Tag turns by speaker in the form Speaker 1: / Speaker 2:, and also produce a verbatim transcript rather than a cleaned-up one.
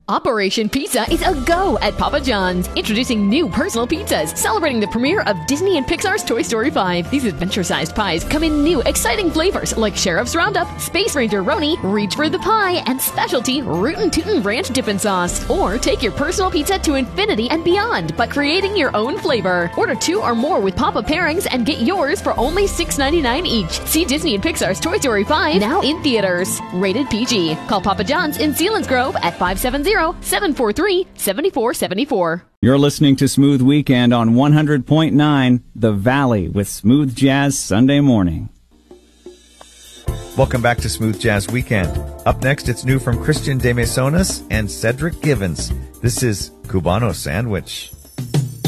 Speaker 1: Operation Pizza is a go at Papa John's. Introducing new personal pizzas, celebrating the premiere of Disney and Pixar's Toy Story five. These adventure-sized pies come in new, exciting flavors like Sheriff's Roundup, Space Ranger Roni, Reach for the Pie, and specialty Rootin' Tootin' Ranch Dippin' Sauce. Or take your personal pizza to infinity and beyond by creating your own flavor. Order two or more with Papa pairings and get yours for only six ninety-nine each. See Disney and Pixar's Toy Story five now in theaters. Rated P G. Call Papa John's in Selinsgrove at five seven zero, seven four three, seven four seven four.
Speaker 2: You're listening to Smooth Weekend on one hundred point nine The Valley with Smooth Jazz Sunday morning.
Speaker 3: Welcome back to Smooth Jazz Weekend. Up next, it's new from Christian de Mesones and Cedric Givens. This is Cubano Sandwich.